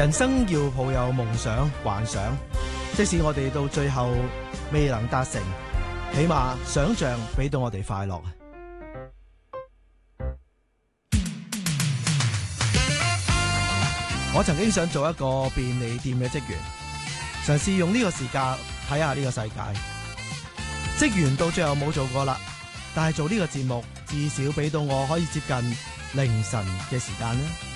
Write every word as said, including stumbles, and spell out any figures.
人生要抱有夢想、幻想，即使我哋到最後未能達成，起碼想象俾到我哋快樂。我曾經想做一個便利店嘅職員，嘗試用呢個時間睇下呢個世界。職員到最後冇做過啦，但係做呢個節目至少俾到我可以接近凌晨嘅時間呢。